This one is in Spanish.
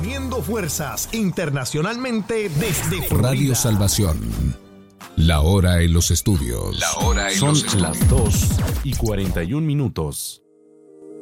Uniendo fuerzas internacionalmente desde Florida. Radio Salvación. La hora en los estudios. Son las 2:41.